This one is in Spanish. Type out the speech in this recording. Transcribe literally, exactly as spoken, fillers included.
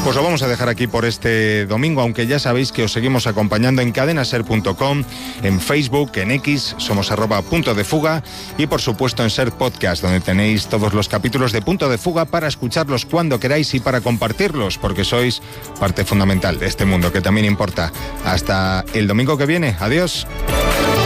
Pues lo vamos a dejar aquí por este domingo, aunque ya sabéis que os seguimos acompañando en cadena ser punto com, en Facebook, en X, somos arroba punto de fuga, y por supuesto en Ser Podcast, donde tenéis todos los capítulos de Punto de Fuga para escucharlos cuando queráis y para compartirlos, porque sois parte fundamental de este mundo que también importa. Hasta el domingo que viene. Adiós.